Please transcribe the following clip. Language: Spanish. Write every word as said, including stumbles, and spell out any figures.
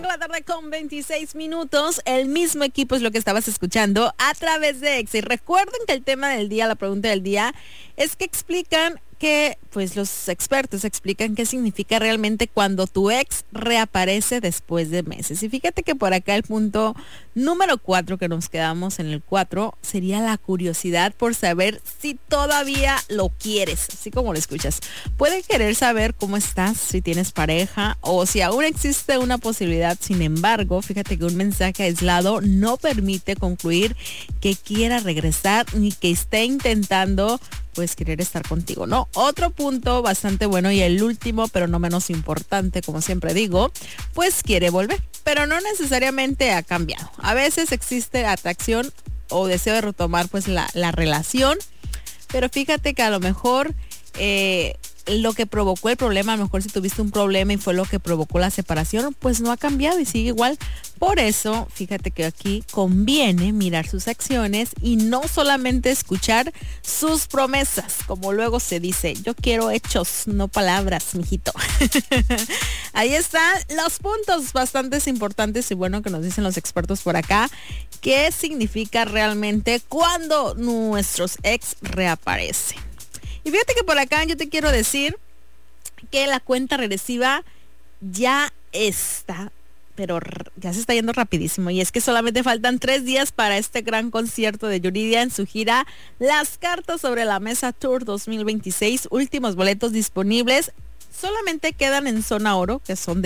La tarde con veintiséis minutos, el mismo equipo es lo que estabas escuchando a través de Exa. Y recuerden que el tema del día, la pregunta del día, es que explican que, pues los expertos explican qué significa realmente cuando tu ex reaparece después de meses. Y fíjate que por acá el punto número cuatro, que nos quedamos en el cuatro, sería la curiosidad por saber si todavía lo quieres, así como lo escuchas. Puede querer saber cómo estás, si tienes pareja o si aún existe una posibilidad. Sin embargo, fíjate que un mensaje aislado no permite concluir que quiera regresar ni que esté intentando pues querer estar contigo, ¿no? Otro punto bastante bueno y el último, pero no menos importante, como siempre digo, pues quiere volver, pero no necesariamente ha cambiado. A veces existe atracción o deseo de retomar pues la, la relación, pero fíjate que a lo mejor eh, lo que provocó el problema, a lo mejor si tuviste un problema y fue lo que provocó la separación, pues no ha cambiado y sigue igual. Por eso, fíjate que aquí conviene mirar sus acciones y no solamente escuchar sus promesas, como luego se dice, yo quiero hechos, no palabras, mijito. Ahí están los puntos bastante importantes y bueno que nos dicen los expertos por acá, qué significa realmente cuando nuestros ex reaparecen. Y fíjate que por acá yo te quiero decir que la cuenta regresiva ya está, pero ya se está yendo rapidísimo. Y es que solamente faltan tres días para este gran concierto de Yuridia en su gira Las Cartas sobre la Mesa Tour dos mil veintiséis. Últimos boletos disponibles. Solamente quedan en Zona Oro, que son de